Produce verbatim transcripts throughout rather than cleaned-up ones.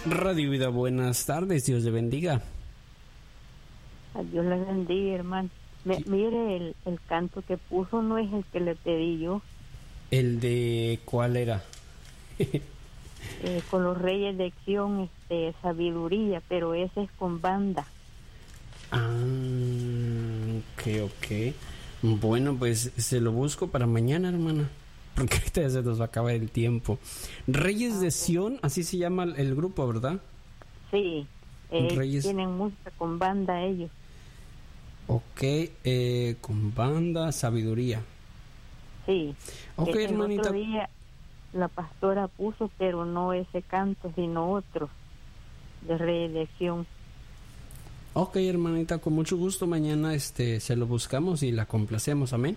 Radio Vida, buenas tardes, Dios le bendiga. A Dios le bendiga, hermano. Me, mire, el, el canto que puso no es el que le pedí yo. ¿El de cuál era? eh, con los Reyes de Acción, este, Sabiduría, pero ese es con banda. Ah, ok, ok. Bueno, pues se lo busco para mañana, hermana, porque ahorita ya se nos va a acabar el tiempo. Reyes de Sion, así se llama el grupo, ¿verdad? Sí, eh, Reyes... tienen música con banda ellos. Ok, eh, con banda, Sabiduría. Sí. Ok, el, hermanita. El otro día la pastora puso, pero no ese canto, sino otro, de reelección. Ok, hermanita, con mucho gusto mañana este se lo buscamos y la complacemos, amén.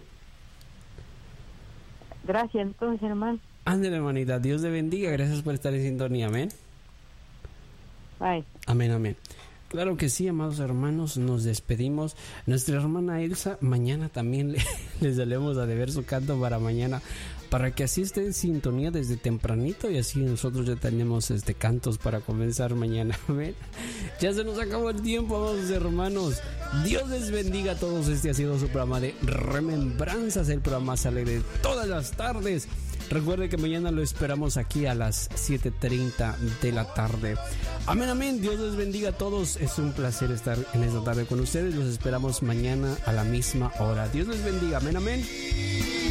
Gracias entonces, hermano. Ándale, hermanita, Dios te bendiga, gracias por estar en sintonía, amén. Bye. Amén, amén. Claro que sí, amados hermanos, nos despedimos. Nuestra hermana Elsa, mañana también le, les daremos a deber su canto para mañana, para que así esté en sintonía desde tempranito y así nosotros ya tenemos este cantos para comenzar mañana. Amén. Ya se nos acabó el tiempo, amados hermanos. Dios les bendiga a todos. Este ha sido su programa de Remembranzas, el programa más alegre de todas las tardes. Recuerde que mañana lo esperamos aquí a las siete treinta de la tarde. Amén, amén. Dios les bendiga a todos. Es un placer estar en esta tarde con ustedes. Los esperamos mañana a la misma hora. Dios les bendiga. Amén, amén.